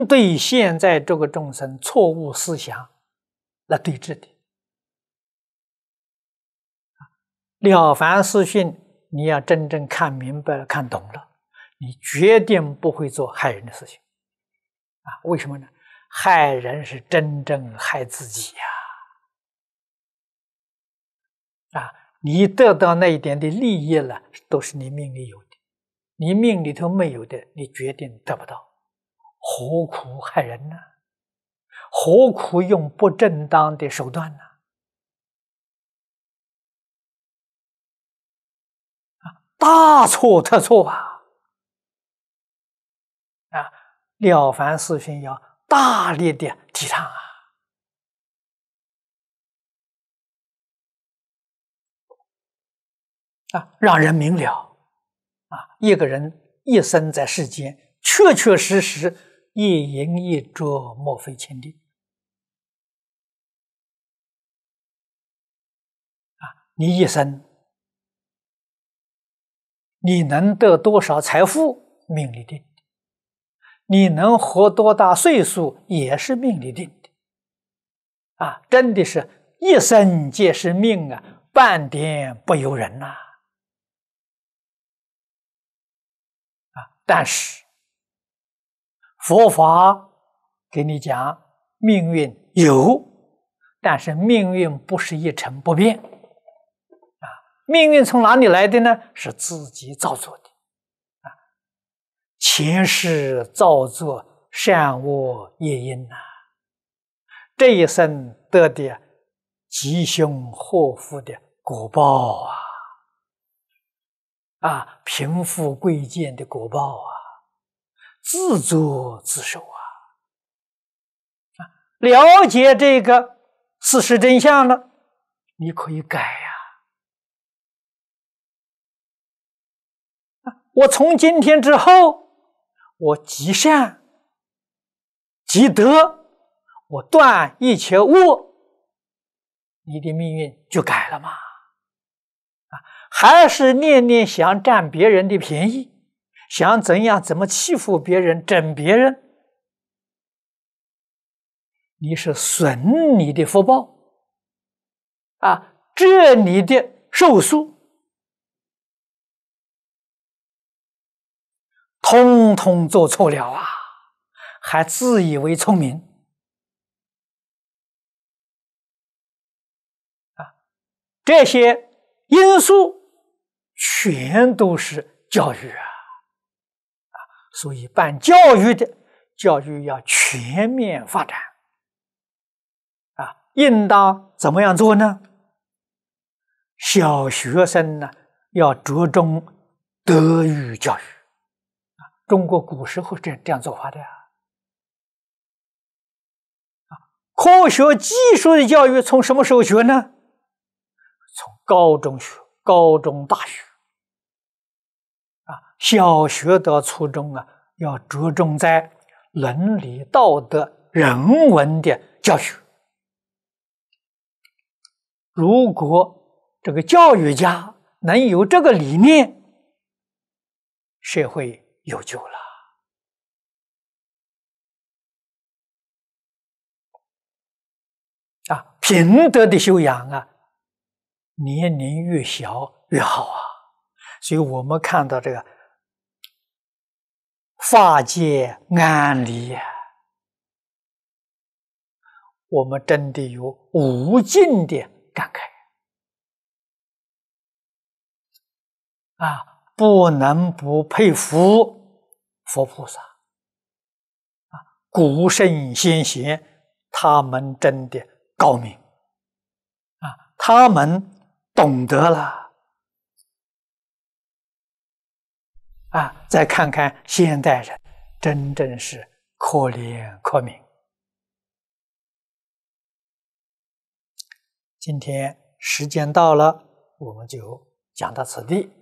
对现在这个众生错误思想来对治的。了凡四训，你要真正看明白了、看懂了，你决定不会做害人的事情。为什么呢？害人是真正害自己呀！你得到那一点的利益了，都是你命里有的，你命里头没有的，你决定得不到，何苦害人呢？何苦用不正当的手段呢？大错特错了凡四训要大力的提倡让人明了一个人一生在世间，确确实实一饮一啄，莫非前定你一生你能得多少财富，命里定的；你能活多大岁数，也是命里定的。真的是一生皆是命半点不由人但是佛法给你讲，命运有，但是命运不是一成不变命运从哪里来的呢？是自己造作的前世造作善恶业因这一生得的吉凶祸福的果报贫富贵贱的果报自作自受了解这个事实真相了，你可以改我从今天之后，我积善积德，我断一切恶，你的命运就改了嘛还是念念想占别人的便宜，想怎么欺负别人，整别人，你是损你的福报这你的寿数通通做错了还自以为聪明这些因素全都是教育所以办教育的，教育要全面发展应当怎么样做呢？小学生呢，要着重德育教育中国古时候这样做法的科学技术的教育从什么时候学呢？从高中学，高中大学小学到初中要着重在伦理道德人文的教育。如果这个教育家能有这个理念，社会有救了品德的修养年龄越小越好所以我们看到这个法界安离我们真的有无尽的感慨不能不佩服佛菩萨古圣先贤，他们真的高明他们懂得了再看看现代人，真正是可怜可悯。今天时间到了，我们就讲到此地。